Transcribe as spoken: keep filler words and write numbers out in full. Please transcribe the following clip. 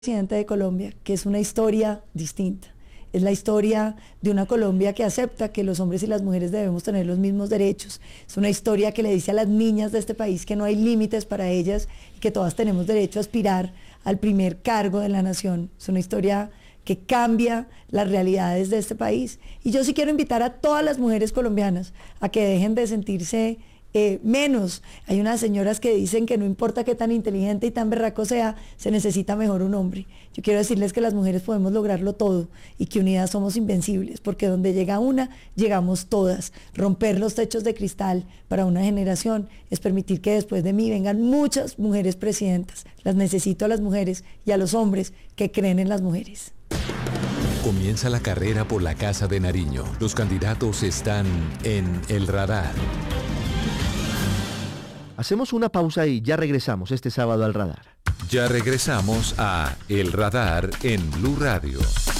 Presidenta de Colombia, que es una historia distinta. Es la historia de una Colombia que acepta que los hombres y las mujeres debemos tener los mismos derechos. Es una historia que le dice a las niñas de este país que no hay límites para ellas y que todas tenemos derecho a aspirar al primer cargo de la nación. Es una historia que cambia las realidades de este país. Y yo sí quiero invitar a todas las mujeres colombianas a que dejen de sentirse Eh, menos. Hay unas señoras que dicen que no importa qué tan inteligente y tan berraco sea, se necesita mejor un hombre. Yo quiero decirles que las mujeres podemos lograrlo todo y que unidas somos invencibles, porque donde llega una, llegamos todas. Romper los techos de cristal para una generación es permitir que después de mí vengan muchas mujeres presidentas. Las necesito a las mujeres y a los hombres que creen en las mujeres. Comienza la carrera por la Casa de Nariño. Los candidatos están en el radar. Hacemos una pausa y ya regresamos este sábado al radar. Ya regresamos a El Radar en Blue Radio.